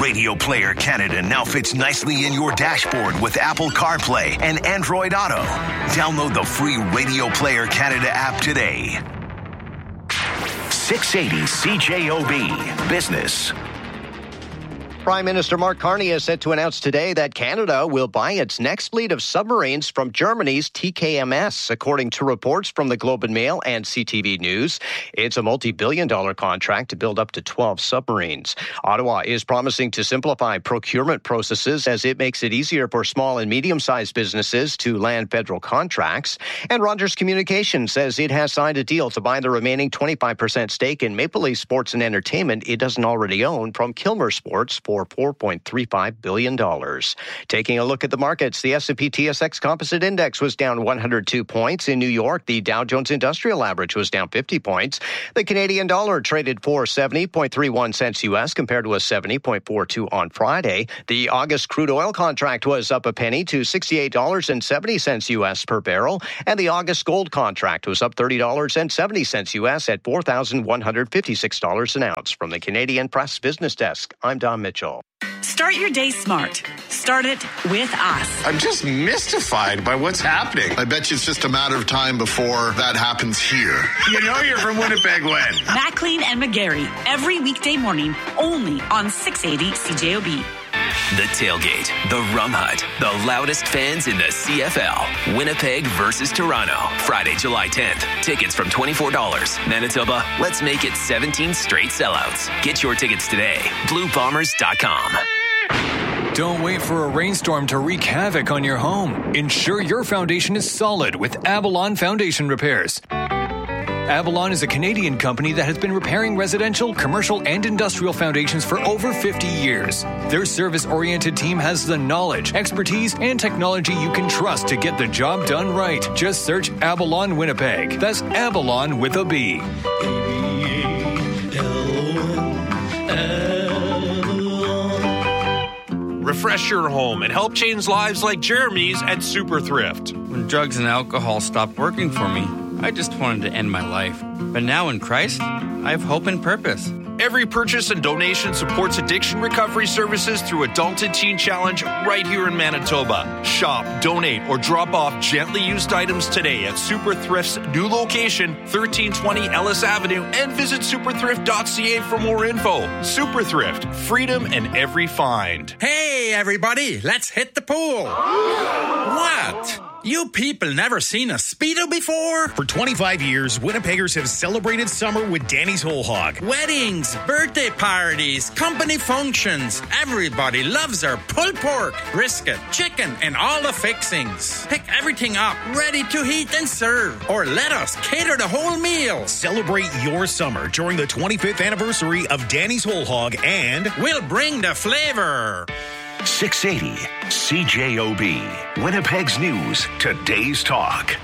Radio Player Canada now fits nicely in your dashboard with Apple CarPlay and Android Auto. Download the free Radio Player Canada app today. 680 CJOB Business. Prime Minister Mark Carney is set to announce today that Canada will buy its next fleet of submarines from Germany's TKMS, according to reports from the Globe and Mail and CTV News. It's a multi-billion-dollar contract to build up to 12 submarines. Ottawa is promising to simplify procurement processes as it makes it easier for small and medium-sized businesses to land federal contracts. And Rogers Communications says it has signed a deal to buy the remaining 25% stake in Maple Leaf Sports and Entertainment it doesn't already own from Kilmer Sports for $4.35 billion. Taking a look at the markets, the S&P TSX Composite Index was down 102 points. In New York, the Dow Jones Industrial Average was down 50 points. The Canadian dollar traded for 70.31 cents U.S. compared to a 70.42 on Friday. The August crude oil contract was up a penny to $68.70 U.S. per barrel, and the August gold contract was up $30.70 U.S. at $4,156 an ounce. From the Canadian Press Business Desk, I'm Don Mitchell. Start your day smart. Start it with us. I'm just mystified by what's happening. I bet you it's just a matter of time before that happens here. You know you're from Winnipeg when? Maclean and McGarry, every weekday morning, only on 680 CJOB. The Tailgate, the Rum Hut, the loudest fans in the CFL. Winnipeg versus Toronto, Friday, July 10th. Tickets from $24. Manitoba, let's make it 17 straight sellouts. Get your tickets today. BlueBombers.com. Don't wait for a rainstorm to wreak havoc on your home. Ensure your foundation is solid with Avalon Foundation Repairs. Avalon is a Canadian company that has been repairing residential, commercial, and industrial foundations for over 50 years. Their service-oriented team has the knowledge, expertise, and technology you can trust to get the job done right. Just search Avalon Winnipeg. That's Avalon with a B. Refresh your home and help change lives like Jeremy's at Super Thrift. When drugs and alcohol stopped working for me, I just wanted to end my life. But now in Christ, I have hope and purpose. Every purchase and donation supports addiction recovery services through Adult and Teen Challenge right here in Manitoba. Shop, donate, or drop off gently used items today at Super Thrift's new location, 1320 Ellis Avenue, and visit superthrift.ca for more info. Super Thrift, freedom in every find. Hey, everybody, let's hit the pool. What? You people never seen a Speedo before? For 25 years, Winnipeggers have celebrated summer with Danny's Whole Hog. Weddings, birthday parties, company functions. Everybody loves our pulled pork, brisket, chicken, and all the fixings. Pick everything up, ready to heat and serve. Or let us cater the whole meal. Celebrate your summer during the 25th anniversary of Danny's Whole Hog, and we'll bring the flavor. 680 CJOB, Winnipeg's News, today's talk.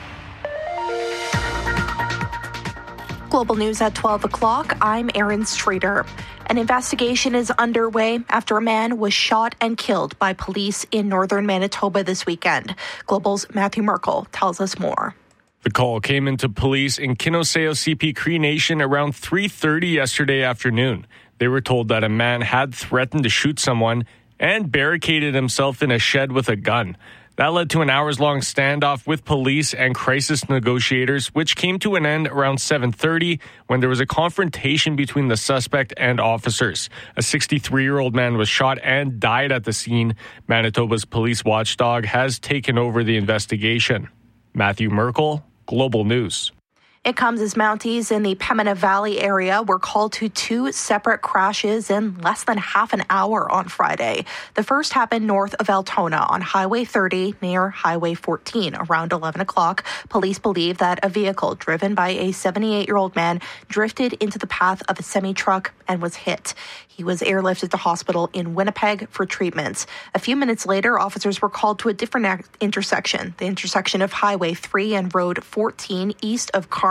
Global News at 12 o'clock. I'm Erin Streeter. An investigation is underway after a man was shot and killed by police in northern Manitoba this weekend. Global's Matthew Merkel tells us more. The call came into police in Kinoseo CP Cree Nation around 3:30 yesterday afternoon. They were told that a man had threatened to shoot someone and barricaded himself in a shed with a gun. That led to an hours-long standoff with police and crisis negotiators, which came to an end around 7:30 when there was a confrontation between the suspect and officers. A 63-year-old man was shot and died at the scene. Manitoba's police watchdog has taken over the investigation. Matthew Merkel, Global News. It comes as Mounties in the Pembina Valley area were called to two separate crashes in less than half an hour on Friday. The first happened north of Altona on Highway 30 near Highway 14 around 11 o'clock. Police believe that a vehicle driven by a 78-year-old man drifted into the path of a semi-truck and was hit. He was airlifted to hospital in Winnipeg for treatments. A few minutes later, officers were called to a different intersection, the intersection of Highway 3 and Road 14 east of Carmel.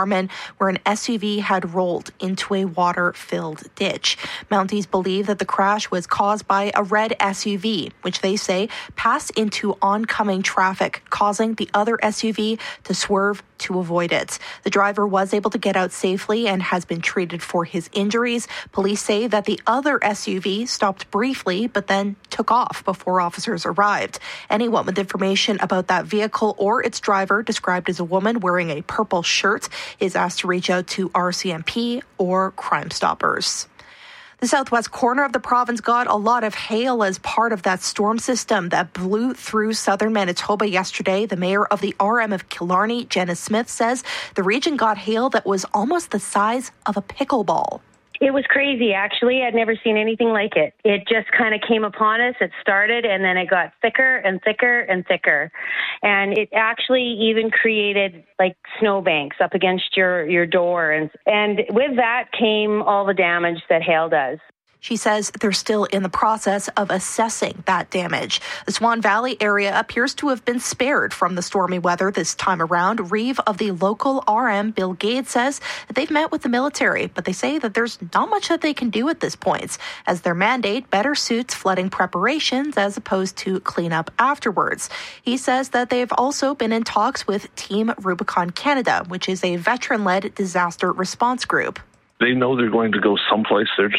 Carman, where an SUV had rolled into a water-filled ditch. Mounties believe that the crash was caused by a red SUV, which they say passed into oncoming traffic, causing the other SUV to swerve to avoid it. The driver was able to get out safely and has been treated for his injuries. Police say that the other SUV stopped briefly but then took off before officers arrived. Anyone with information about that vehicle or its driver, described as a woman wearing a purple shirt, is asked to reach out to RCMP or Crime Stoppers. The southwest corner of the province got a lot of hail as part of that storm system that blew through southern Manitoba yesterday. The mayor of the RM of Killarney, Jenna Smith, says the region got hail that was almost the size of a pickleball. It was crazy, actually. I'd never seen anything like it. It just kind of came upon us. It started, and then it got thicker and thicker and thicker. And it actually even created, like, snowbanks up against your door. And with that came all the damage that hail does. She says they're still in the process of assessing that damage. The Swan Valley area appears to have been spared from the stormy weather this time around. Reeve of the local RM, Bill Gade, says that they've met with the military, but they say that there's not much that they can do at this point, as their mandate better suits flooding preparations as opposed to cleanup afterwards. He says that they've also been in talks with Team Rubicon Canada, which is a veteran-led disaster response group. They know they're going to go someplace. They're